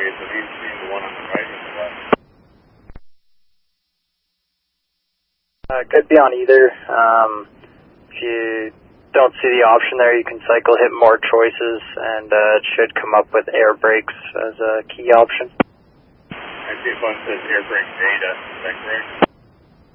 Okay, so he's seeing the one on the right or the left? Could be on either. If you don't see the option there, you can cycle hit more choices, and it should come up with air brakes as a key option. I see a button that says air brake data. Is that correct?